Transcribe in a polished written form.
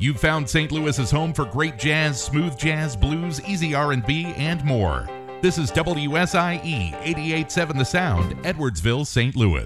You've found St. Louis's home for great jazz, smooth jazz, blues, easy R&B, and more. This is WSIE 88.7 The Sound, Edwardsville, St. Louis.